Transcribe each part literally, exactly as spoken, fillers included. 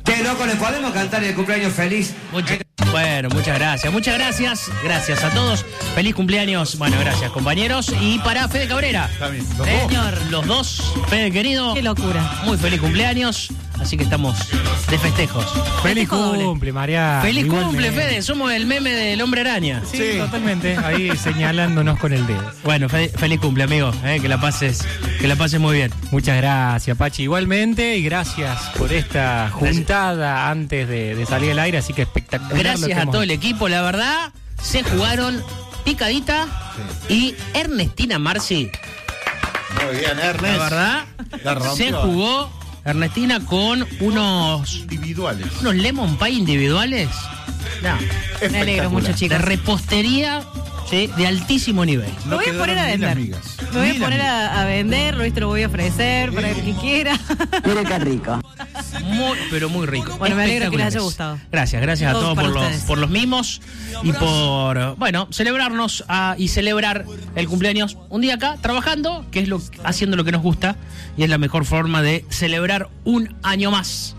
Qué loco, ¿le podemos cantar el cumpleaños feliz? Muchas, bueno, muchas gracias. Muchas gracias. Gracias a todos. Feliz cumpleaños. Bueno, gracias, compañeros. Y para Fede Cabrera. También, los Señor, los dos. Fede, querido. Qué locura. Muy feliz cumpleaños. Así que estamos de festejos. Feliz cumple, María. Feliz Igualmente. cumple, Fede. Somos el meme del hombre araña. Sí, Sí. totalmente. Ahí señalándonos con el dedo. Bueno, fe- feliz cumple, amigo. Eh, que la pases, que la pases muy bien. Muchas gracias, Pachi. Igualmente, y gracias por esta juntada antes de, de salir al aire, así que espectacular. lo que Gracias a hemos todo el hecho. equipo. La verdad, se jugaron Picadita y Ernestina Marci. Muy bien, Ernest. La verdad, La rompió. se jugó Ernestina con unos, Individuales. unos lemon pie individuales. No, Me alegro mucho, de chicos. repostería, sí, de altísimo nivel. Lo voy a quedaron poner a ni las vender. migas. Lo voy Ni a las poner migas. a, a vender, ¿viste? Lo voy a ofrecer para el que quiera. Mire qué rico. Muy, pero muy rico. Bueno, me alegro que les haya Espectaculares. gustado. Gracias, gracias a Todos todos para por los, ustedes. por los mimos y por, bueno, celebrarnos ah, y celebrar el cumpleaños un día acá trabajando, que es lo haciendo lo que nos gusta y es la mejor forma de celebrar un año más.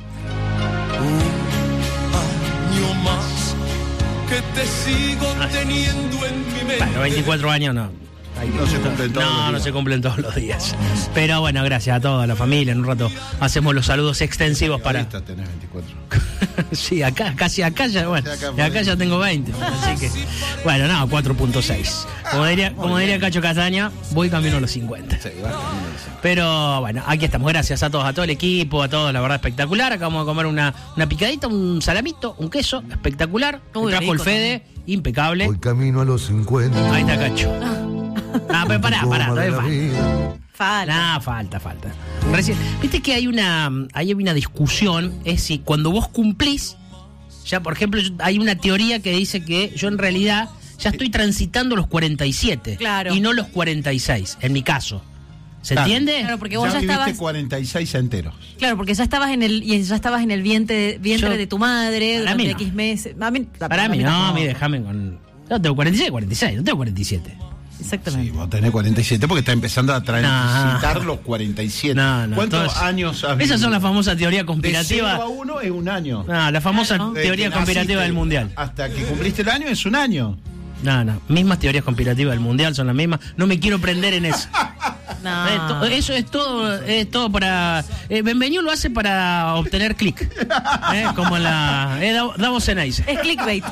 año más que te sigo teniendo en mi mente. Bueno, veinticuatro años no. Ahí- No se cumplen todos no, los no días. se cumplen todos los días. Pero bueno, gracias a toda la familia. En un rato hacemos los saludos extensivos para. Ahorita tenés veinticuatro. Sí, acá, casi acá ya, bueno, Sí, acá y acá por ya ahí. tengo veinte. Así que, bueno, no, cuatro punto seis. Como diría, como diría Cacho Castaña, voy camino a los cincuenta. Sí, va, sí. Pero bueno, aquí estamos. Gracias a todos, a todo el equipo, a todos, la verdad, espectacular. Acá vamos a comer una, una picadita, un salamito, un queso, espectacular. Muy Me trajo rico el Fede, impecable. Voy camino a los cincuenta. Ahí está Cacho. Ah, pero pará, pará, todavía falta. Falta. Nah, falta, falta. Recién, viste que hay una, hay una discusión, es si cuando vos cumplís, ya por ejemplo, yo- hay una teoría que dice que yo en realidad ya estoy transitando los cuarenta y siete. Claro. Y no los cuarenta y seis, en mi caso. ¿Se Claro. entiende? Claro, porque vos ya, viviste estabas. cuarenta y seis enteros. Claro, porque ya estabas en el y ya estabas en el vientre, vientre Yo- de tu madre para durante mí no. X meses. A mí- Para mí, no, a mí déjame con. Yo tengo cuarenta y seis, cuarenta y seis, no tengo cuarenta y siete. Exactamente. Sí, vos tenés cuarenta y siete porque está empezando a transitar No. los cuarenta y siete. No, no, ¿Cuántos entonces- años has Esas son vivido? las famosas teorías De conspirativas. cero a uno es un año. No, la famosa Claro. Desde teoría que conspirativa naciste del mundial. Hasta que cumpliste el año es un año. No, no. Mismas teorías conspirativas del mundial son las mismas. No me quiero prender en eso. No. Eh, to- eso es todo, es todo para. Eh, Benvenido lo hace para obtener clic. Eh, como la. Eh, Dav- Davos Ceneice. Es clickbait.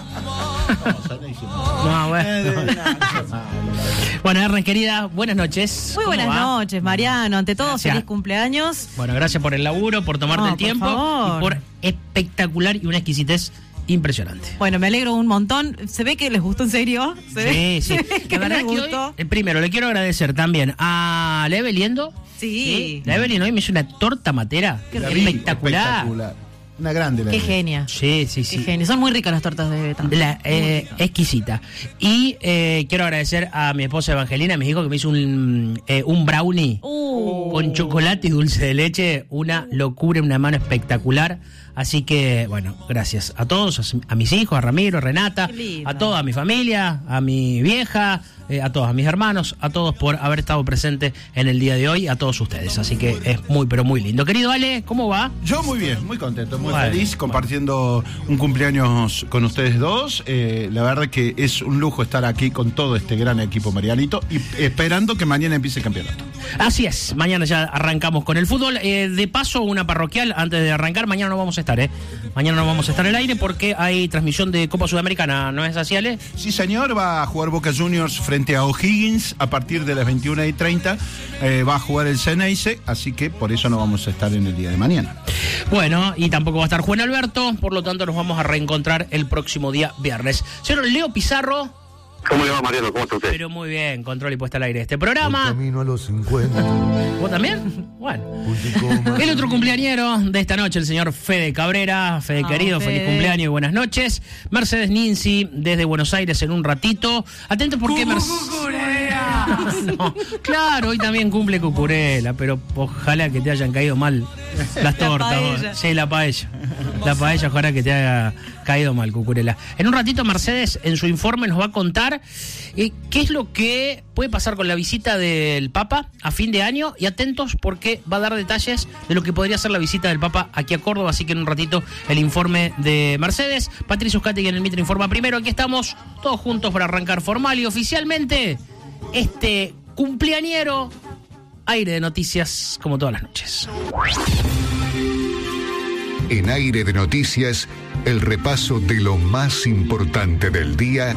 No, bueno. Bueno, Ernest, querida, buenas noches. Muy ¿Cómo buenas va? noches, Mariano. Ante todo, Gracias. feliz cumpleaños. Bueno, gracias por el laburo, por tomarte No, el por tiempo favor. y por espectacular y una exquisitez impresionante. Bueno, me alegro un montón. Se ve que les gustó en serio. Se ve, Sí, sí. se ve que La verdad les que hoy, gustó. eh, primero, le quiero agradecer también a la Eveliendo. Sí. La Evelyn hoy me hizo una torta matera Qué La vi, espectacular. espectacular. Una grande la Qué vi. genia. Sí, sí, Qué sí. genio. Son muy ricas las tortas de Beta. La, eh, exquisita. Y eh, quiero agradecer a mi esposa Evangelina, me dijo que me hizo un, eh, un brownie Uh. con chocolate y dulce de leche. Una locura, una mano espectacular. Así que, bueno, gracias a todos, a, a mis hijos, a Ramiro, a Renata, Qué lindo. a toda mi familia, a mi vieja, eh, a todos, a mis hermanos, a todos por haber estado presentes en el día de hoy, a todos ustedes. Así que es muy, pero muy lindo. Querido Ale, ¿cómo va? Yo muy bien, muy contento, muy Bueno, feliz compartiendo un cumpleaños con ustedes dos. Eh, la verdad que es un lujo estar aquí con todo este gran equipo Marianito y esperando que mañana empiece el campeonato. Así es, mañana ya arrancamos con el fútbol. Eh, de paso, una parroquial antes de arrancar. Mañana no vamos a estar, ¿eh? Mañana no vamos a estar al aire porque hay transmisión de Copa Sudamericana, ¿no es así, Ale? Sí, señor, va a jugar Boca Juniors frente a O'Higgins a partir de las veintiuna y treinta. Eh, va a jugar el Ceneice, así que por eso no vamos a estar en el día de mañana. Bueno, y tampoco va a estar Juan Alberto, por lo tanto nos vamos a reencontrar el próximo día viernes. Señor Leo Pizarro, ¿Cómo le va, Mariano? ¿Cómo está usted? pero muy bien, control y puesta al aire de este Voy programa. camino a los cincuenta. ¿Vos también? Bueno. Punto y coma. El otro cumpleañero de esta noche, el señor Fede Cabrera. Fede Ah, querido, Fede. feliz cumpleaños y buenas noches. Mercedes Ninzi, desde Buenos Aires en un ratito. Atentos porque Mercedes... No, claro, hoy también cumple Cucurella, pero ojalá que te hayan caído mal las tortas. La vos. paella. Sí, la paella. La paella, ojalá que te haya caído mal, Cucurella. En un ratito, Mercedes, en su informe, nos va a contar eh, qué es lo que puede pasar con la visita del Papa a fin de año. Y atentos, porque va a dar detalles de lo que podría ser la visita del Papa aquí a Córdoba. Así que en un ratito, el informe de Mercedes. Patricio Uscati en el Mitre informa primero. Aquí estamos todos juntos para arrancar formal y oficialmente este cumpleañero Aire de Noticias, como todas las noches. En Aire de Noticias, el repaso de lo más importante del día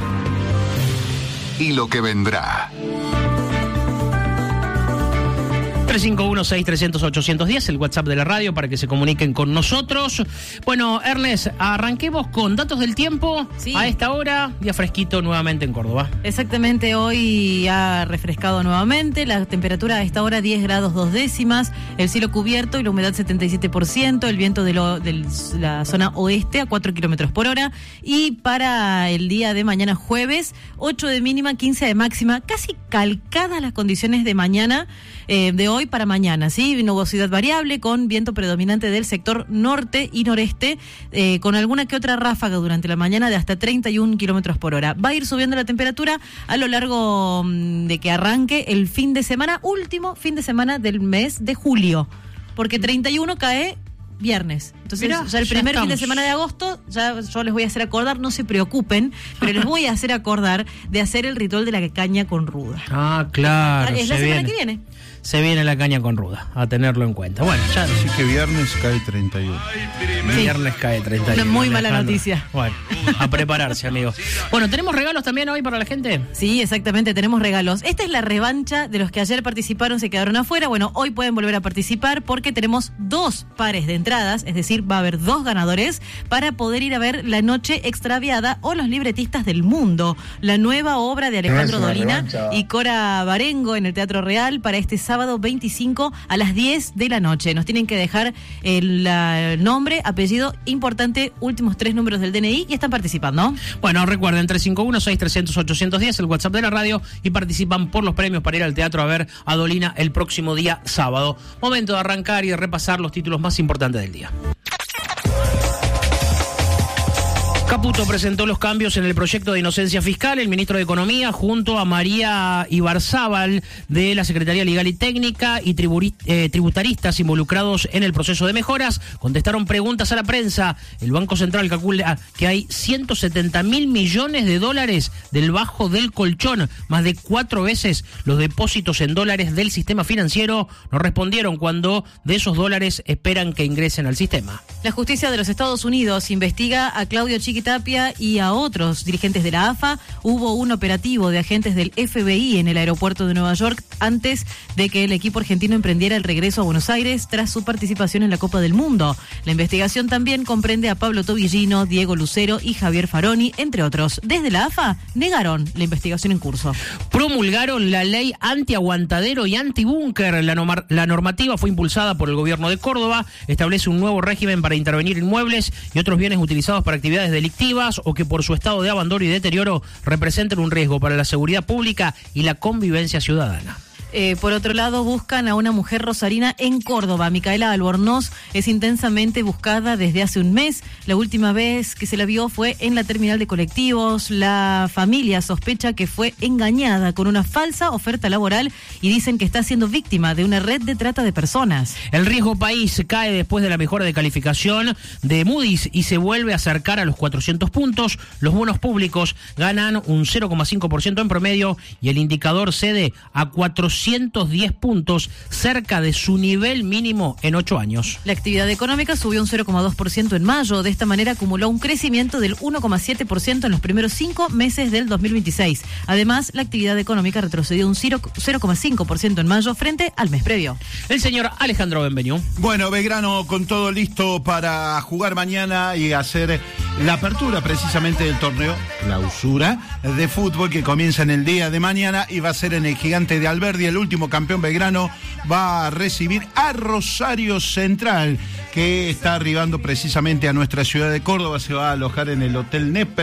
y lo que vendrá. tres cinco uno, seis tres cero cero, ocho uno cero, el WhatsApp de la radio para que se comuniquen con nosotros. Bueno, Ernest, arranquemos con datos del tiempo. Sí. A esta hora, día fresquito nuevamente en Córdoba. Exactamente, hoy ha refrescado nuevamente, la temperatura a esta hora diez grados dos décimas, el cielo cubierto y la humedad setenta y siete por ciento, el viento de, lo, de la zona oeste a cuatro kilómetros por hora, y para el día de mañana jueves, ocho de mínima, quince de máxima, casi calcadas las condiciones de mañana, eh, de hoy para mañana, ¿sí? Nubosidad variable con viento predominante del sector norte y noreste, eh, con alguna que otra ráfaga durante la mañana de hasta treinta y un kilómetros por hora. Va a ir subiendo la temperatura a lo largo mm, de que arranque el fin de semana, último fin de semana del mes de julio, porque treinta y uno cae viernes. Entonces, Mirá, ya el ya primer fin estamos. de semana de agosto, ya yo les voy a hacer acordar, no se preocupen, pero les voy a hacer acordar de hacer el ritual de la caña con ruda. Ah, claro. es la se semana viene. que viene. Se viene la caña con ruda, a tenerlo en cuenta. Bueno, ya Así que viernes cae treinta y uno. Sí. viernes cae treinta y uno. Una muy mala Alejandro. noticia. Bueno, a prepararse, amigos. Bueno, ¿tenemos regalos también hoy para la gente? Sí, exactamente, tenemos regalos. Esta es la revancha de los que ayer participaron, se quedaron afuera. Bueno, hoy pueden volver a participar porque tenemos dos pares de entradas, es decir, va a haber dos ganadores para poder ir a ver La Noche Extraviada o Los Libretistas del Mundo, la nueva obra de Alejandro Dolina y Cora Barengo en el Teatro Real para este sábado veinticinco a las diez de la noche. Nos tienen que dejar el, la- el nombre, apellido, importante, últimos tres números del D N I y están participando. Bueno, recuerden, tres cinco uno, seis tres cero cero, ocho uno cero, el WhatsApp de la radio, y participan por los premios para ir al teatro a ver a Dolina el próximo día sábado. Momento de arrancar y de repasar los títulos más importantes del día. Caputo presentó los cambios en el proyecto de inocencia fiscal. El ministro de Economía, junto a María Ibarzábal de la Secretaría Legal y Técnica y triburi- eh, tributaristas involucrados en el proceso de mejoras, contestaron preguntas a la prensa. El Banco Central calcula que hay ciento setenta mil millones de dólares del bajo del colchón, más de cuatro veces los depósitos en dólares del sistema financiero. No respondieron cuando de esos dólares esperan que ingresen al sistema. La justicia de los Estados Unidos investiga a Claudio Chiquitapia y a otros dirigentes de la A F A. Hubo un operativo de agentes del F B I en el aeropuerto de Nueva York antes de que el equipo argentino emprendiera el regreso a Buenos Aires tras su participación en la Copa del Mundo. La investigación también comprende a Pablo Tobillino, Diego Lucero y Javier Faroni, entre otros. Desde la A F A negaron la investigación en curso. Promulgaron la ley antiaguantadero y antibúnker. La, nomar- la normativa fue impulsada por el gobierno de Córdoba. Establece un nuevo régimen para intervenir inmuebles y otros bienes utilizados para actividades delictivas o que por su estado de abandono y deterioro representen un riesgo para la seguridad pública y la convivencia ciudadana. Eh, por otro lado, buscan a una mujer rosarina en Córdoba. Micaela Albornoz es intensamente buscada desde hace un mes. La última vez que se la vio fue en la terminal de colectivos. La familia sospecha que fue engañada con una falsa oferta laboral y dicen que está siendo víctima de una red de trata de personas. El riesgo país cae después de la mejora de calificación de Moody's y se vuelve a acercar a los cuatrocientos puntos. Los bonos públicos ganan un cero coma cinco por ciento en promedio y el indicador cede a cuatrocientos diez puntos, cerca de su nivel mínimo en ocho años. La actividad económica subió un cero coma dos por ciento en mayo. De esta manera acumuló un crecimiento del uno coma siete por ciento en los primeros cinco meses del dos mil veintiséis. Además, la actividad económica retrocedió un cero coma cinco por ciento en mayo frente al mes previo. El señor Alejandro Benvenu. Bueno, Belgrano con todo listo para jugar mañana y hacer la apertura precisamente del torneo clausura de fútbol que comienza en el día de mañana y va a ser en el Gigante de Alberdi. El último campeón Belgrano va a recibir a Rosario Central, que está arribando precisamente a nuestra ciudad de Córdoba. Se va a alojar en el Hotel Nesper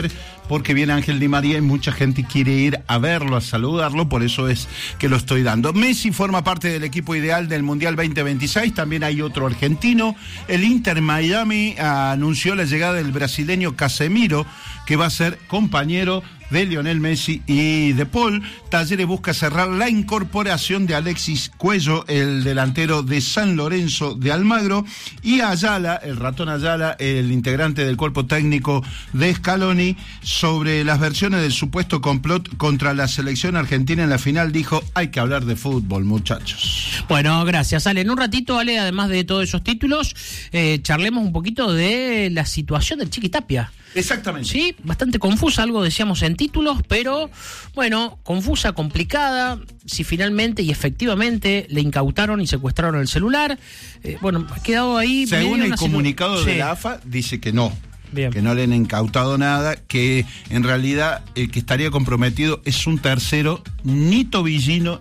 porque viene Ángel Di María y mucha gente quiere ir a verlo, a saludarlo, por eso es que lo estoy dando. Messi forma parte del equipo ideal del Mundial veinte veintiséis, también hay otro argentino. El Inter Miami anunció la llegada del brasileño Casemiro, que va a ser compañero de Lionel Messi y de Paul. Talleres busca cerrar la incorporación de Alexis Cuello, el delantero de San Lorenzo de Almagro, y Ayala, el ratón Ayala, el integrante del cuerpo técnico de Scaloni, sobre las versiones del supuesto complot contra la selección argentina en la final, dijo: hay que hablar de fútbol, muchachos. Bueno, gracias, Ale. En un ratito, Ale, además de todos esos títulos, eh, charlemos un poquito de la situación del Chiqui Tapia. Exactamente. Sí, bastante confusa, algo decíamos en títulos, pero bueno, confusa, complicada. Si finalmente y efectivamente le incautaron y secuestraron el celular, eh, bueno, ha quedado ahí. Según el una comunicado situ- de sí. la A F A, dice que no. Bien. Que no le han incautado nada, que en realidad el que estaría comprometido es un tercero, ni Tobillino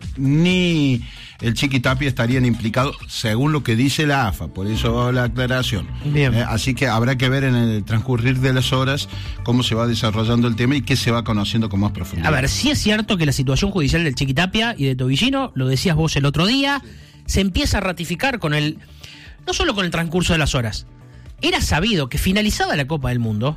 ni el Chiqui Tapia estarían implicados, según lo que dice la A F A, por eso va la aclaración. Bien. Eh, así que habrá que ver en el transcurrir de las horas cómo se va desarrollando el tema y qué se va conociendo con más profundidad. A ver, sí es cierto que la situación judicial del Chiqui Tapia y de Tobillino, lo decías vos el otro día, se empieza a ratificar con el, no solo con el transcurso de las horas. Era sabido que finalizada la Copa del Mundo,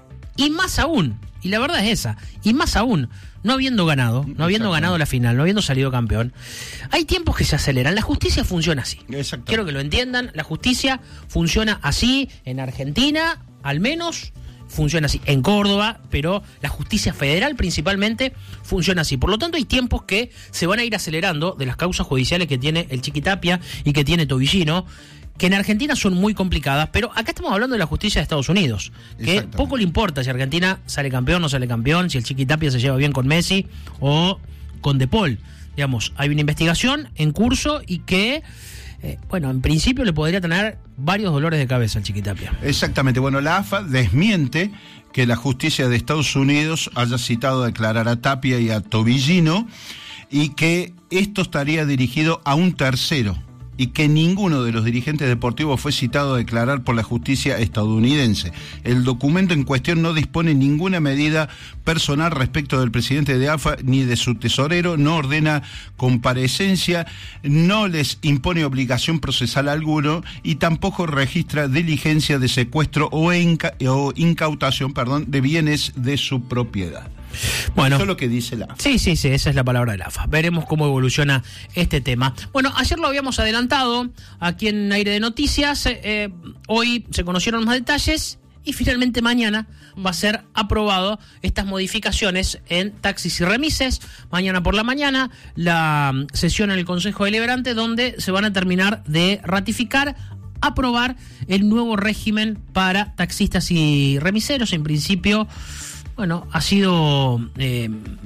y más aún, y la verdad es esa, y más aún, no habiendo ganado, no habiendo ganado la final, no habiendo salido campeón, hay tiempos que se aceleran. La justicia funciona así. Quiero que lo entiendan, la justicia funciona así en Argentina, al menos funciona así en Córdoba, pero la justicia federal principalmente funciona así. Por lo tanto, hay tiempos que se van a ir acelerando de las causas judiciales que tiene el Chiqui Tapia y que tiene Tobillino, que en Argentina son muy complicadas, pero acá estamos hablando de la justicia de Estados Unidos, que poco le importa si Argentina sale campeón o no sale campeón, si el Chiqui Tapia se lleva bien con Messi o con De Paul. Digamos, hay una investigación en curso y que, eh, bueno, en principio le podría tener varios dolores de cabeza al Chiqui Tapia. Exactamente. Bueno, la A F A desmiente que la justicia de Estados Unidos haya citado a declarar a Tapia y a Tobillino y que esto estaría dirigido a un tercero, y que ninguno de los dirigentes deportivos fue citado a declarar por la justicia estadounidense. El documento en cuestión no dispone ninguna medida personal respecto del presidente de A F A ni de su tesorero, no ordena comparecencia, no les impone obligación procesal alguno y tampoco registra diligencia de secuestro o, inca- o incautación, perdón, de bienes de su propiedad. Bueno, eso es lo que dice la A F A. Sí, sí, sí, esa es la palabra de la A F A. Veremos cómo evoluciona este tema. Bueno, ayer lo habíamos adelantado aquí en Aire de Noticias. Eh, hoy se conocieron más detalles y finalmente mañana va a ser aprobado estas modificaciones en taxis y remises. Mañana por la mañana la sesión en el Consejo Deliberante, donde se van a terminar de ratificar, aprobar el nuevo régimen para taxistas y remiseros. En principio, bueno, ha sido eh,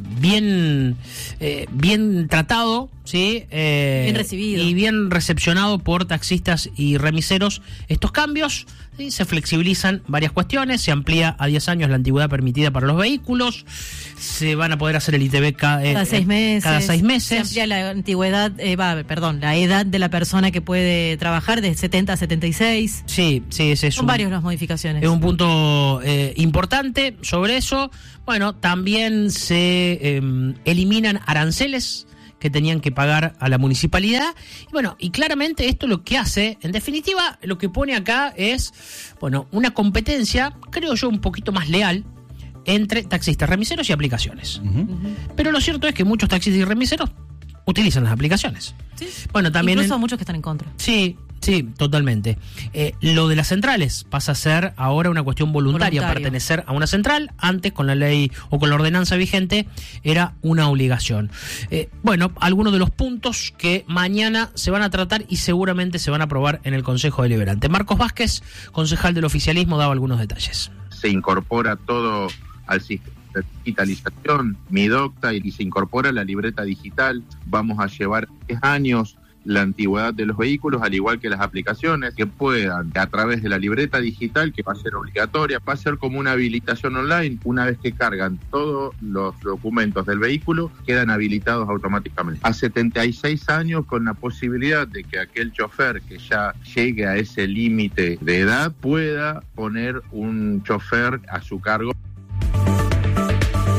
bien, eh, bien tratado, ¿sí? Eh, bien recibido. Y bien recepcionado por taxistas y remiseros estos cambios. ¿Sí? Se flexibilizan varias cuestiones, se amplía a diez años la antigüedad permitida para los vehículos, se van a poder hacer el I T B cada, cada eh, seis meses. Cada seis meses. Se amplía la antigüedad, eh, va, perdón, la edad de la persona que puede trabajar de setenta a setenta y seis. Sí, sí, ese es Son un, varias las modificaciones. Es un punto eh, importante sobre eso. Bueno, también se eh, eliminan aranceles que tenían que pagar a la municipalidad. Y bueno, y claramente esto lo que hace, en definitiva, lo que pone acá es, bueno, una competencia, creo yo, un poquito más leal entre taxistas, remiseros y aplicaciones. Uh-huh. Uh-huh. Pero lo cierto es que muchos taxistas y remiseros utilizan las aplicaciones. Sí. Bueno, también incluso en... muchos que están en contra. Sí, sí, totalmente. Eh, lo de las centrales pasa a ser ahora una cuestión voluntaria, Voluntario. Pertenecer a una central. Antes, con la ley o con la ordenanza vigente, era una obligación. Eh, bueno, algunos de los puntos que mañana se van a tratar y seguramente se van a aprobar en el Consejo Deliberante. Marcos Vázquez, concejal del oficialismo, daba algunos detalles. Se incorpora todo al sistema de digitalización, MIDOCTA, y se incorpora la libreta digital. Vamos a llevar diez años la antigüedad de los vehículos, al igual que las aplicaciones, que puedan, a través de la libreta digital, que va a ser obligatoria, va a ser como una habilitación online. Una vez que cargan todos los documentos del vehículo, quedan habilitados automáticamente. A setenta y seis años, con la posibilidad de que aquel chofer que ya llegue a ese límite de edad pueda poner un chofer a su cargo.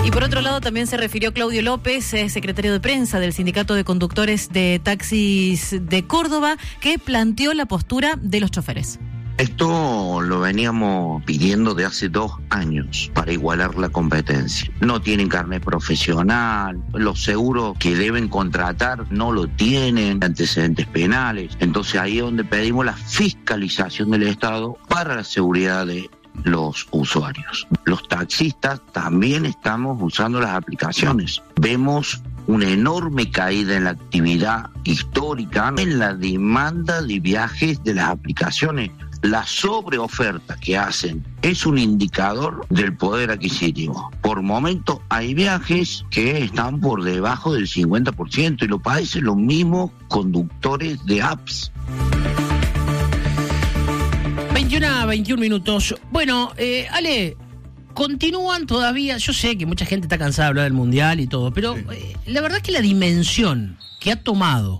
Y por otro lado también se refirió Claudio López, eh, secretario de prensa del Sindicato de Conductores de Taxis de Córdoba, que planteó la postura de los choferes. Esto lo veníamos pidiendo de hace dos años para igualar la competencia. No tienen carnet profesional, los seguros que deben contratar no lo tienen, antecedentes penales. Entonces ahí es donde pedimos la fiscalización del Estado para la seguridad de los usuarios. Los taxistas también estamos usando las aplicaciones. Vemos una enorme caída en la actividad histórica, en la demanda de viajes de las aplicaciones. La sobreoferta que hacen es un indicador del poder adquisitivo. Por momentos hay viajes que están por debajo del cincuenta por ciento y lo padecen los mismos conductores de apps. veintiuno a veintiún minutos. Bueno, eh, Ale, continúan todavía. Yo sé que mucha gente está cansada de hablar del Mundial y todo, pero sí. eh, la verdad es que la dimensión que ha tomado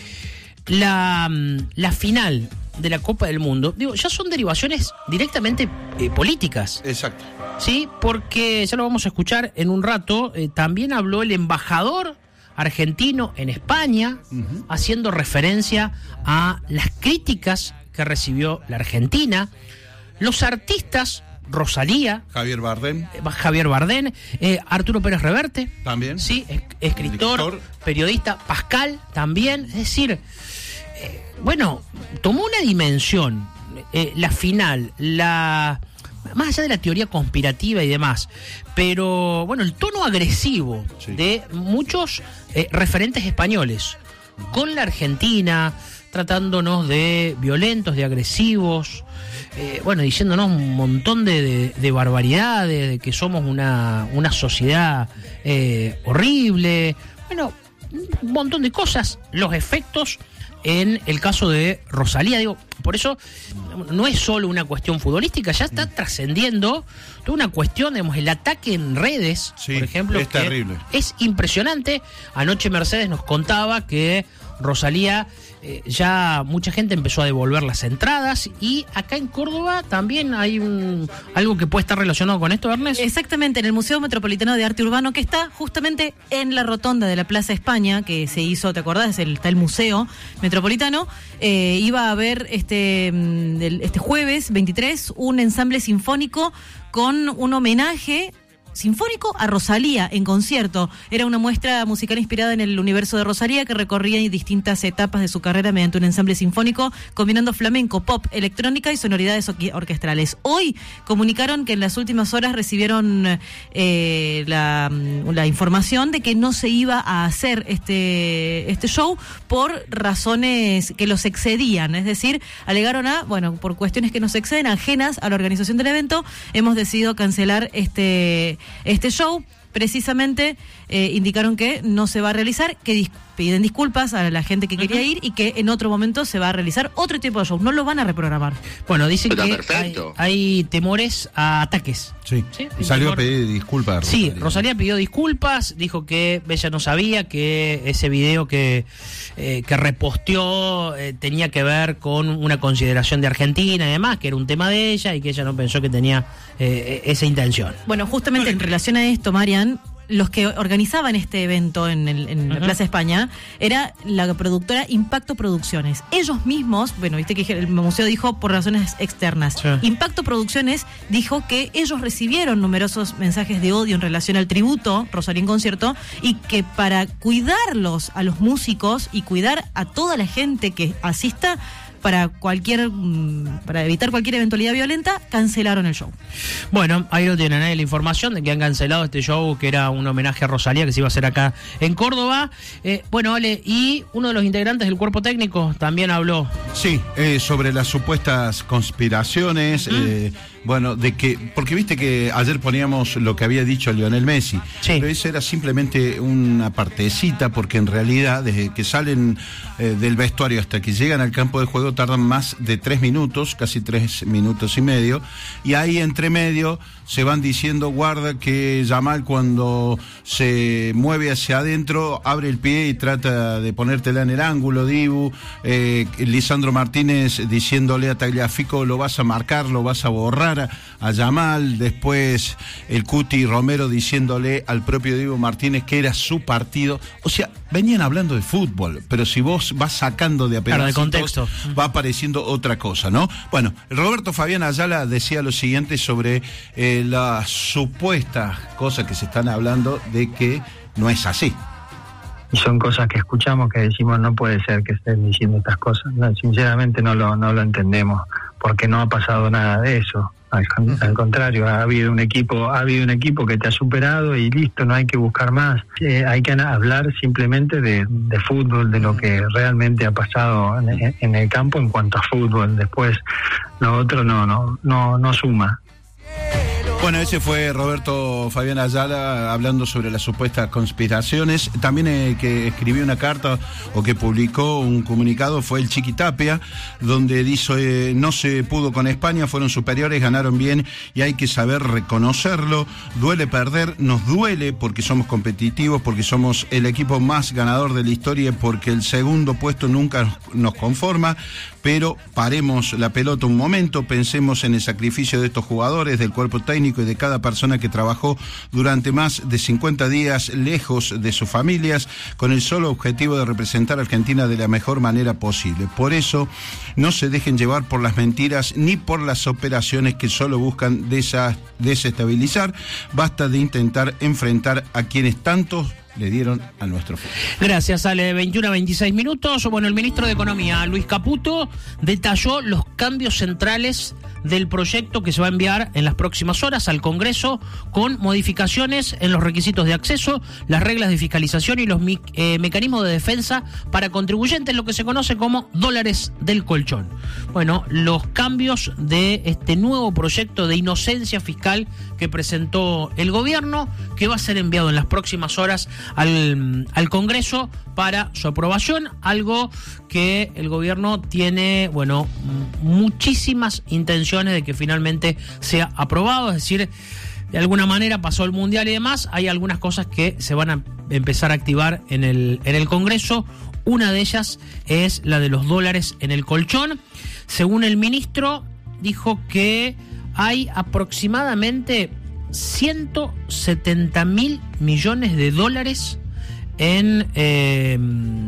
la, la final de la Copa del Mundo, digo, ya son derivaciones directamente eh, políticas. Exacto. Sí, porque ya lo vamos a escuchar en un rato. Eh, también habló el embajador argentino en España, uh-huh. haciendo referencia a las críticas que recibió la Argentina. Los artistas, Rosalía, Javier Bardem, eh, Javier Bardem, eh, Arturo Pérez Reverte, también, sí, es, escritor, escritor, periodista, Pascal también, es decir, eh, bueno, tomó una dimensión, eh, la final, la más allá de la teoría conspirativa y demás, pero bueno, el tono agresivo sí. de muchos eh, referentes españoles con la Argentina, tratándonos de violentos, de agresivos, eh, bueno, diciéndonos un montón de, de, de barbaridades, de que somos una, una sociedad eh, horrible, bueno, un montón de cosas, los efectos en el caso de Rosalía, digo, por eso no es solo una cuestión futbolística, ya está trascendiendo toda una cuestión, digamos, el ataque en redes, sí, por ejemplo, es terrible. Es impresionante. Anoche Mercedes nos contaba que Rosalía, eh, ya mucha gente empezó a devolver las entradas, y acá en Córdoba también hay un algo que puede estar relacionado con esto, Ernest. Exactamente, en el Museo Metropolitano de Arte Urbano, que está justamente en la rotonda de la Plaza España, que se hizo, ¿te acordás? El, está el Museo Metropolitano. Eh, iba a haber este, este jueves veintitrés un ensamble sinfónico con un homenaje sinfónico a Rosalía en concierto. Era una muestra musical inspirada en el universo de Rosalía, que recorría distintas etapas de su carrera mediante un ensamble sinfónico combinando flamenco, pop, electrónica y sonoridades orquestales. Hoy comunicaron que en las últimas horas recibieron eh, la, la información de que no se iba a hacer este, este show por razones que los excedían, es decir, alegaron a, bueno, por cuestiones que nos exceden, ajenas a la organización del evento, hemos decidido cancelar este Este show. Precisamente eh, indicaron que no se va a realizar, que dis- piden disculpas a la gente que quería uh-huh. ir, y que en otro momento se va a realizar otro tipo de show, no lo van a reprogramar. Bueno, dicen que hay, hay temores a ataques. Sí, ¿Sí? Y salió temor. a pedir disculpas. Sí, Rosalía pidió disculpas, dijo que ella no sabía que ese video que, eh, que reposteó eh, tenía que ver con una consideración de Argentina y demás, que era un tema de ella y que ella no pensó que tenía eh, esa intención. Bueno, justamente en relación a esto, Marian, los que organizaban este evento en, el, en uh-huh. la Plaza España era la productora Impacto Producciones. Ellos mismos, bueno, viste que el museo dijo por razones externas. Sí. Impacto Producciones dijo que ellos recibieron numerosos mensajes de odio en relación al tributo Rosalía en concierto, y que para cuidarlos a los músicos y cuidar a toda la gente que asista, para cualquier para evitar cualquier eventualidad violenta, cancelaron el show. Bueno, ahí lo tienen, ¿eh? La información de que han cancelado este show, que era un homenaje a Rosalía, que se iba a hacer acá en Córdoba. Eh, bueno, Ale, y uno de los integrantes del cuerpo técnico también habló. Sí, eh, sobre las supuestas conspiraciones, uh-huh. eh, bueno, de que, porque viste que ayer poníamos lo que había dicho Lionel Messi, sí. pero eso era simplemente una partecita, porque en realidad desde que salen eh, del vestuario hasta que llegan al campo de juego juego tardan más de tres minutos, casi tres minutos y medio, y ahí entre medio se van diciendo, guarda que Yamal cuando se mueve hacia adentro, abre el pie y trata de ponértela en el ángulo, Dibu, eh, Lisandro Martínez diciéndole a Tagliafico, lo vas a marcar, lo vas a borrar a, a Yamal, después el Cuti Romero diciéndole al propio Dibu Martínez que era su partido, o sea, venían hablando de fútbol, pero si vos vas sacando de a claro, de pedacitos, contexto, va apareciendo otra cosa, ¿no? Bueno, Roberto Fabián Ayala decía lo siguiente sobre eh, las supuestas cosas que se están hablando de que no es así. Y son cosas que escuchamos que decimos no puede ser que estén diciendo estas cosas. No, sinceramente no lo, no lo entendemos, porque no ha pasado nada de eso. Al, al contrario, ha habido un equipo, ha habido un equipo que te ha superado y listo, no hay que buscar más. Eh, hay que hablar simplemente de, de fútbol, de lo que realmente ha pasado en, en el campo en cuanto a fútbol. Después, lo otro no, no, no, no suma. Bueno, ese fue Roberto Fabián Ayala hablando sobre las supuestas conspiraciones. También eh, que escribió una carta o que publicó un comunicado fue el Chiqui Tapia, donde dice, eh, no se pudo con España, fueron superiores, ganaron bien y hay que saber reconocerlo. Duele perder, nos duele porque somos competitivos, porque somos el equipo más ganador de la historia, porque el segundo puesto nunca nos conforma, pero paremos la pelota un momento, pensemos en el sacrificio de estos jugadores, del cuerpo técnico y de cada persona que trabajó durante más de cincuenta días lejos de sus familias con el solo objetivo de representar a Argentina de la mejor manera posible. Por eso no se dejen llevar por las mentiras ni por las operaciones que solo buscan desa- desestabilizar. Basta de intentar enfrentar a quienes tantos le dieron a nuestro fútbol. Gracias, Ale. veintiuno a veintiséis minutos. Bueno, el ministro de Economía, Luis Caputo, detalló los cambios centrales del proyecto que se va a enviar en las próximas horas al Congreso, con modificaciones en los requisitos de acceso, las reglas de fiscalización y los mi- eh, mecanismos de defensa para contribuyentes, lo que se conoce como dólares del colchón. Bueno, los cambios de este nuevo proyecto de inocencia fiscal que presentó el gobierno, que va a ser enviado en las próximas horas al, al Congreso para su aprobación, algo que el gobierno tiene, bueno, muchísimas intenciones de que finalmente sea aprobado, es decir, de alguna manera pasó el Mundial y demás, hay algunas cosas que se van a empezar a activar en el, en el Congreso. Una de ellas es la de los dólares en el colchón. Según el ministro, dijo que hay aproximadamente ciento setenta mil millones de dólares en eh,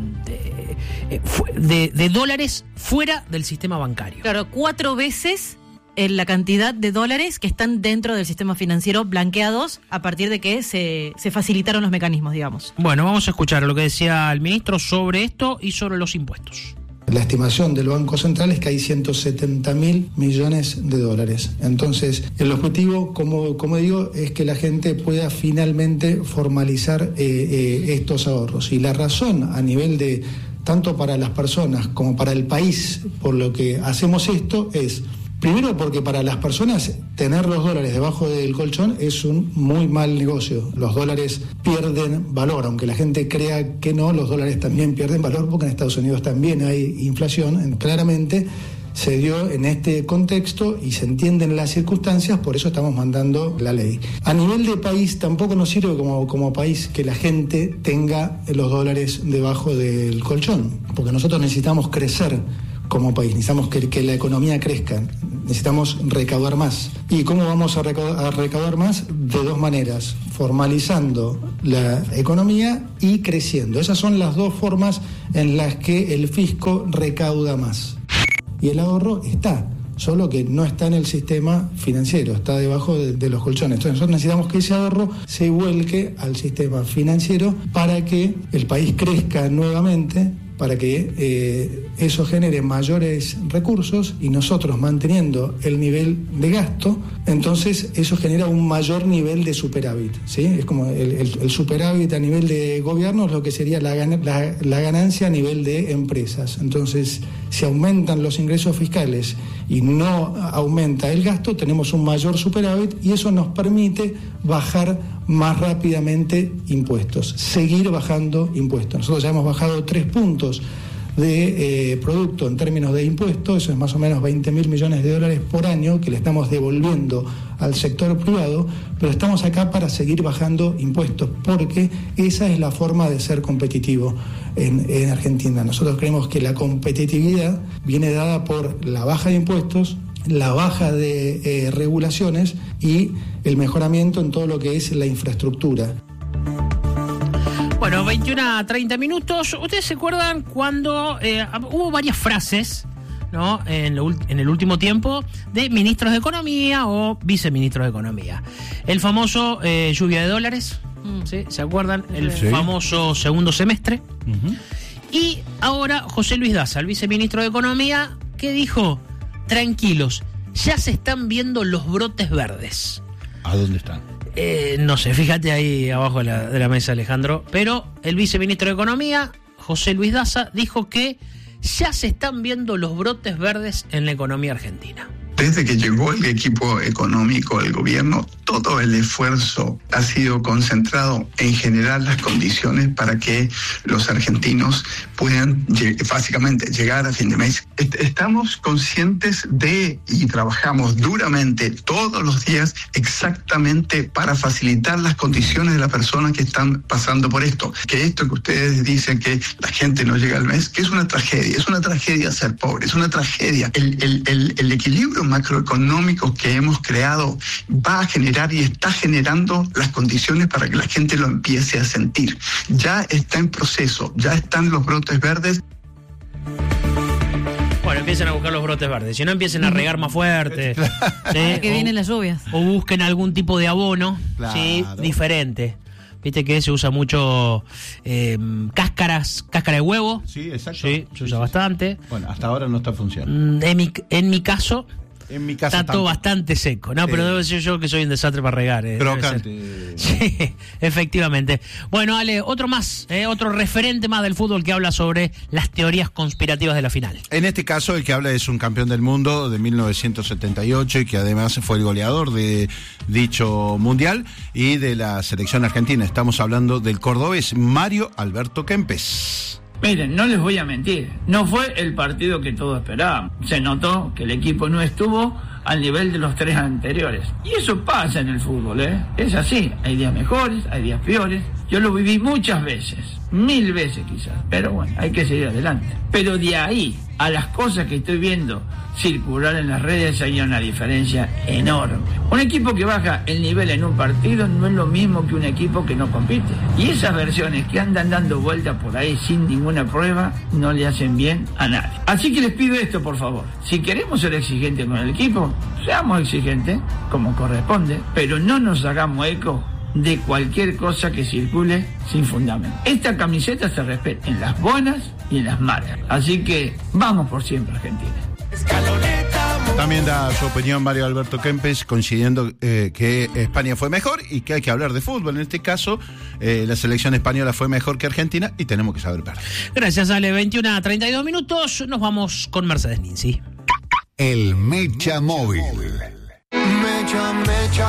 de, de, de dólares fuera del sistema bancario. Claro, cuatro veces en la cantidad de dólares que están dentro del sistema financiero blanqueados a partir de que se, se facilitaron los mecanismos, digamos. Bueno, vamos a escuchar lo que decía el ministro sobre esto y sobre los impuestos. La estimación del Banco Central es que hay ciento setenta mil millones de dólares. Entonces, el objetivo, como, como digo, es que la gente pueda finalmente formalizar eh, eh, estos ahorros. Y la razón a nivel de, tanto para las personas como para el país, por lo que hacemos esto es... Primero porque para las personas tener los dólares debajo del colchón es un muy mal negocio. Los dólares pierden valor, aunque la gente crea que no, los dólares también pierden valor porque en Estados Unidos también hay inflación. Claramente se dio en este contexto y se entienden las circunstancias, por eso estamos mandando la ley. A nivel de país tampoco nos sirve como, como país que la gente tenga los dólares debajo del colchón, porque nosotros necesitamos crecer como país, necesitamos que, que la economía crezca, necesitamos recaudar más. ¿Y cómo vamos a recaudar, a recaudar más? De dos maneras, formalizando la economía y creciendo. Esas son las dos formas en las que el fisco recauda más. Y el ahorro está, solo que no está en el sistema financiero, está debajo de, de los colchones. Entonces nosotros necesitamos que ese ahorro se vuelque al sistema financiero para que el país crezca nuevamente, para que eh, eso genere mayores recursos y nosotros manteniendo el nivel de gasto, entonces eso genera un mayor nivel de superávit, ¿sí? Es como el, el, el superávit a nivel de gobierno es lo que sería la, la, la ganancia a nivel de empresas. Entonces, si aumentan los ingresos fiscales y no aumenta el gasto, tenemos un mayor superávit y eso nos permite bajar más rápidamente impuestos, seguir bajando impuestos. Nosotros ya hemos bajado tres puntos de eh, producto en términos de impuestos, eso es más o menos veinte mil millones de dólares por año que le estamos devolviendo al sector privado, pero estamos acá para seguir bajando impuestos, porque esa es la forma de ser competitivo en, en Argentina. Nosotros creemos que la competitividad viene dada por la baja de impuestos, la baja de eh, regulaciones y el mejoramiento en todo lo que es la infraestructura. Bueno, veintiuna a treinta minutos. ¿Ustedes se acuerdan cuando eh, hubo varias frases, ¿no?, en, lo, en el último tiempo, de ministros de Economía o viceministros de Economía? El famoso eh, lluvia de dólares, ¿sí? ¿Se acuerdan? El sí. famoso segundo semestre. Uh-huh. Y ahora José Luis Daza, el viceministro de Economía, que dijo: tranquilos, ya se están viendo los brotes verdes. ¿A dónde están? Eh, no sé, fíjate ahí abajo de la, de la mesa, Alejandro. Pero el viceministro de Economía, José Luis Daza, dijo que ya se están viendo los brotes verdes en la economía argentina. Desde que llegó el equipo económico del gobierno, todo el esfuerzo ha sido concentrado en generar las condiciones para que los argentinos puedan básicamente llegar a fin de mes. Estamos conscientes de y trabajamos duramente todos los días exactamente para facilitar las condiciones de las personas que están pasando por esto. Que esto que ustedes dicen que la gente no llega al mes, que es una tragedia, es una tragedia ser pobre, es una tragedia. El, el, el, el equilibrio macroeconómico que hemos creado va a generar y está generando las condiciones para que la gente lo empiece a sentir. Ya está en proceso, ya están los brotes verdes. Bueno, empiecen a buscar los brotes verdes. Si no, empiecen a regar más fuerte. ¿Sí? Que o, vienen las lluvias. O busquen algún tipo de abono, claro, ¿sí?, diferente. Viste que se usa mucho eh, cáscaras, cáscara de huevo. Sí, exacto. Sí, se usa sí, bastante. Sí. Bueno, hasta ahora no está funcionando. En mi, en mi caso... En mi casa está todo bastante seco, ¿no? Pero eh, debo decir yo que soy un desastre para regar. Eh, crocante. Sí, efectivamente. Bueno, Ale, otro más, eh, otro referente más del fútbol que habla sobre las teorías conspirativas de la final. En este caso, el que habla es un campeón del mundo de mil novecientos setenta y ocho y que además fue el goleador de dicho mundial y de la selección argentina. Estamos hablando del cordobés Mario Alberto Kempes. Miren, no les voy a mentir, no fue el partido que todos esperábamos. Se notó que el equipo no estuvo al nivel de los tres anteriores. Y eso pasa en el fútbol, ¿eh? Es así, hay días mejores, hay días peores. Yo lo viví muchas veces, mil veces quizás, pero bueno, hay que seguir adelante. Pero de ahí a las cosas que estoy viendo circular en las redes hay una diferencia enorme. Un equipo que baja el nivel en un partido no es lo mismo que un equipo que no compite. Y esas versiones que andan dando vueltas por ahí sin ninguna prueba no le hacen bien a nadie. Así que les pido esto, por favor. Si queremos ser exigentes con el equipo, seamos exigentes como corresponde, pero no nos hagamos eco de cualquier cosa que circule sin fundamento. Esta camiseta se respeta en las buenas y en las malas. Así que vamos por siempre, Argentina. También da su opinión Mario Alberto Kempes, coincidiendo eh, que España fue mejor y que hay que hablar de fútbol. En este caso, eh, la selección española fue mejor que Argentina y tenemos que saber perder. Gracias, Ale. veintiuna a treinta y dos minutos. Nos vamos con Mercedes Ninzi. El Mecha Móvil. Mecha, mecha.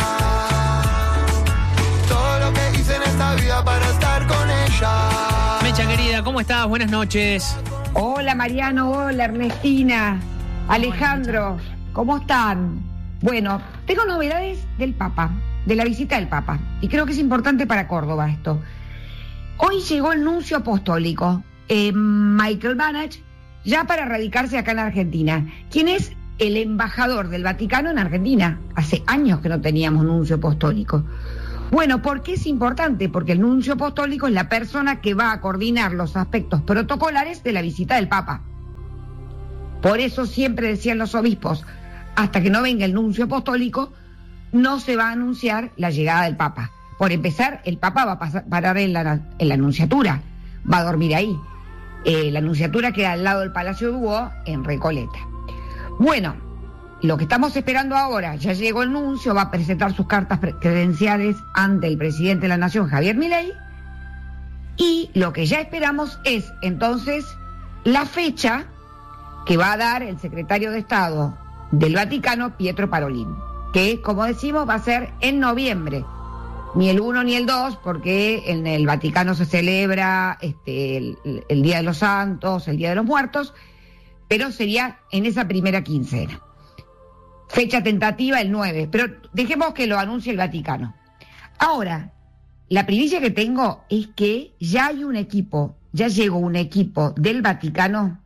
Todo lo que hice en esta vida para estar con ella. Mecha, querida, ¿cómo estás? Buenas noches. Hola, Mariano. Hola, Ernestina. Alejandro, ¿cómo están? Bueno, tengo novedades del Papa, de la visita del Papa, y creo que es importante para Córdoba esto. Hoy llegó el nuncio apostólico, eh, Michael Banach, ya para radicarse acá en Argentina, quien es el embajador del Vaticano en Argentina. Hace años que no teníamos nuncio apostólico. Bueno, ¿por qué es importante? Porque el nuncio apostólico es la persona que va a coordinar los aspectos protocolares de la visita del Papa. Por eso siempre decían los obispos, hasta que no venga el nuncio apostólico, no se va a anunciar la llegada del Papa. Por empezar, el Papa va a pasar, parar en la, en la Nunciatura, va a dormir ahí. Eh, la Nunciatura queda al lado del Palacio Duomo, en Recoleta. Bueno, lo que estamos esperando ahora, ya llegó el nuncio, va a presentar sus cartas credenciales ante el presidente de la Nación, Javier Milei, y lo que ya esperamos es, entonces, la fecha que va a dar el secretario de Estado del Vaticano, Pietro Parolin, que, como decimos, va a ser en noviembre. ni el uno ni el dos, porque en el Vaticano se celebra este, el, el Día de los Santos, el Día de los Muertos, pero sería en esa primera quincena. Fecha tentativa el nueve, pero dejemos que lo anuncie el Vaticano. Ahora, la primicia que tengo es que ya hay un equipo, ya llegó un equipo del Vaticano,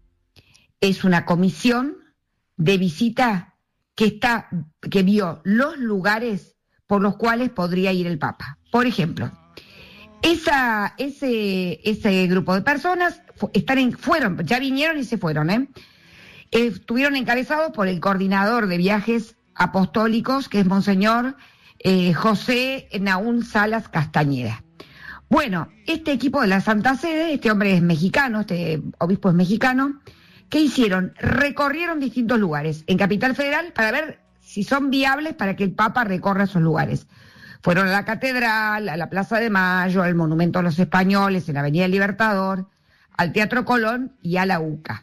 es una comisión de visita que está, que vio los lugares por los cuales podría ir el Papa. Por ejemplo, esa, ese, ese grupo de personas fu- están en, fueron, ya vinieron y se fueron, ¿eh? Estuvieron encabezados por el coordinador de viajes apostólicos, que es Monseñor eh, José Naún Salas Castañeda. Bueno, este equipo de la Santa Sede, este hombre es mexicano, este obispo es mexicano, ¿qué hicieron? Recorrieron distintos lugares en Capital Federal para ver si son viables para que el Papa recorra esos lugares. Fueron a la Catedral, a la Plaza de Mayo, al Monumento a los Españoles, en la Avenida del Libertador, al Teatro Colón y a la U C A.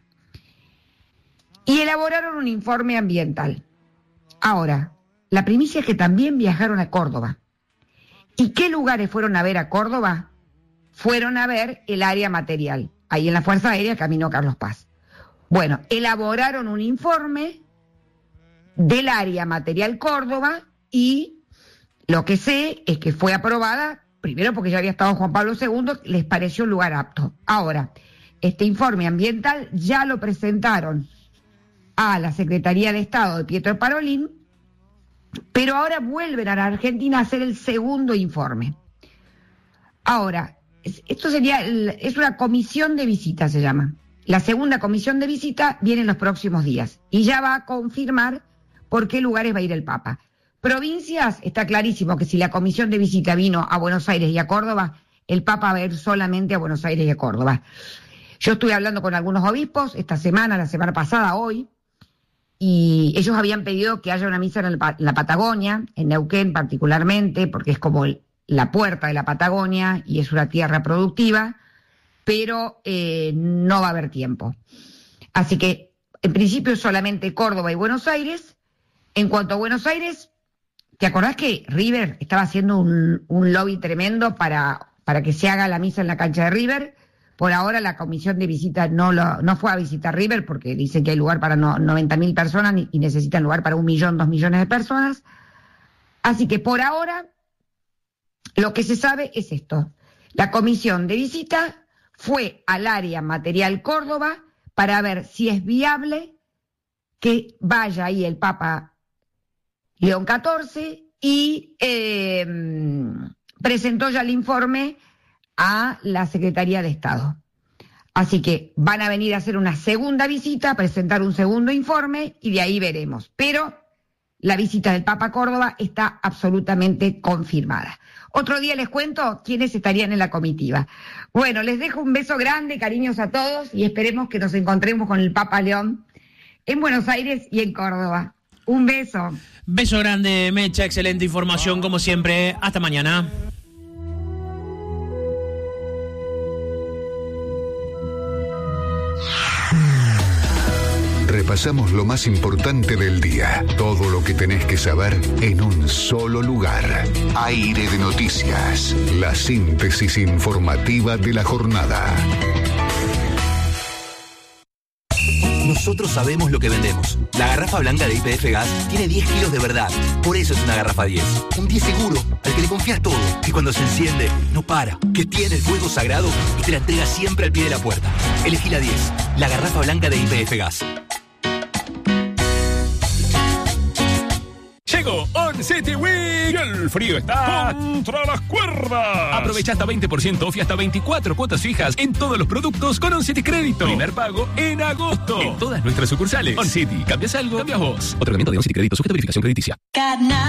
Y elaboraron un informe ambiental. Ahora, la primicia es que también viajaron a Córdoba. ¿Y qué lugares fueron a ver a Córdoba? Fueron a ver el área material, ahí en la Fuerza Aérea, camino Carlos Paz. Bueno, elaboraron un informe del área material Córdoba y lo que sé es que fue aprobada, primero porque ya había estado Juan Pablo segundo, les pareció un lugar apto. Ahora, este informe ambiental ya lo presentaron a la Secretaría de Estado de Pietro Parolin, pero ahora vuelven a la Argentina a hacer el segundo informe. Ahora, esto sería, el, es una comisión de visita, se llama. La segunda comisión de visita viene en los próximos días y ya va a confirmar por qué lugares va a ir el Papa. Provincias, está clarísimo que si la comisión de visita vino a Buenos Aires y a Córdoba, el Papa va a ir solamente a Buenos Aires y a Córdoba. Yo estuve hablando con algunos obispos esta semana, la semana pasada, hoy, y ellos habían pedido que haya una misa en, el, en la Patagonia, en Neuquén particularmente, porque es como el, la puerta de la Patagonia y es una tierra productiva, pero eh, no va a haber tiempo. Así que, en principio, solamente Córdoba y Buenos Aires. En cuanto a Buenos Aires, ¿te acordás que River estaba haciendo un, un lobby tremendo para, para que se haga la misa en la cancha de River? Por ahora la comisión de visita no lo, no fue a visitar River porque dicen que hay lugar para no, noventa mil personas y necesitan lugar para un millón, dos millones de personas. Así que por ahora lo que se sabe es esto. La comisión de visita fue al área material Córdoba para ver si es viable que vaya ahí el Papa León catorce y eh, presentó ya el informe a la Secretaría de Estado. Así que van a venir a hacer una segunda visita, presentar un segundo informe y de ahí veremos. Pero la visita del Papa a Córdoba está absolutamente confirmada. Otro día les cuento quiénes estarían en la comitiva. Bueno, les dejo un beso grande, cariños a todos y esperemos que nos encontremos con el Papa León en Buenos Aires y en Córdoba. Un beso. Beso grande, Mecha, excelente información como siempre. Hasta mañana. Repasamos lo más importante del día. Todo lo que tenés que saber en un solo lugar. Aire de Noticias. La síntesis informativa de la jornada. Nosotros sabemos lo que vendemos. La garrafa blanca de Y P F Gas tiene diez kilos de verdad. Por eso es una garrafa diez. Un diez seguro, al que le confías todo. Que cuando se enciende, no para. Que tiene el fuego sagrado y te la entrega siempre al pie de la puerta. Elegí la diez. La garrafa blanca de Y P F Gas. Llegó On City Week y el frío está contra las cuerdas. Aprovecha hasta veinte por ciento off y hasta veinticuatro cuotas fijas en todos los productos con On City Crédito. Primer pago en agosto en todas nuestras sucursales. On City, cambias algo, cambias vos. Otorgamiento de On City Crédito sujeto a verificación crediticia.